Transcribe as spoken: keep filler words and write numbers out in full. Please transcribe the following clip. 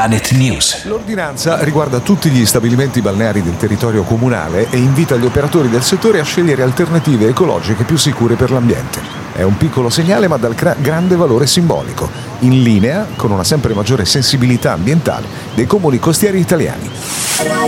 Planet News. L'ordinanza riguarda tutti gli stabilimenti balneari del territorio comunale e invita gli operatori del settore a scegliere alternative ecologiche più sicure per l'ambiente. È un piccolo segnale ma dal gra- grande valore simbolico, in linea con una sempre maggiore sensibilità ambientale dei comuni costieri italiani.